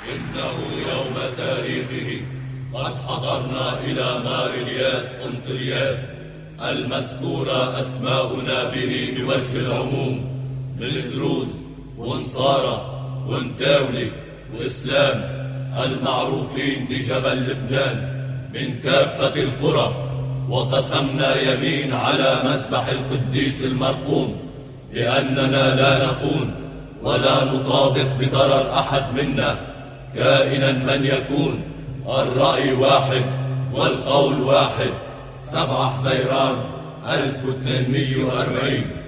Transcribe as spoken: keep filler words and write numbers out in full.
إنه يوم تاريخه قد حضرنا إلى مار الياس أنطلياس المذكورة أسماؤنا به بوجه العموم من دروز ونصارى ونتاولي وإسلام المعروفين بجبل لبنان من كافة القرى، وقسمنا يمين على مذبح القديس المرقوم بأننا لا نخون ولا نطابق بضرر أحد منا كائنا من يكون. الرأي واحد والقول واحد. سبعة حزيران ألف واثنمائة وأربعين.